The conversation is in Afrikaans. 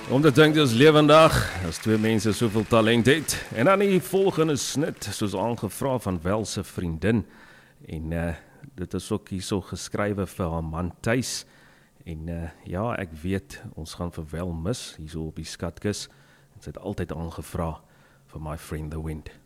Om te dink dis lewendig, as twee mense soveel talent het. En dan die volgende snit, soos aangevra van Wel se vriendin. En dit is ook hierso geskrywe vir haar man Thys. En ja, ek weet, ons gaan vir Wel mis, hierso op die skatkis. En sy het altyd aangevra vir My Friend the Wind.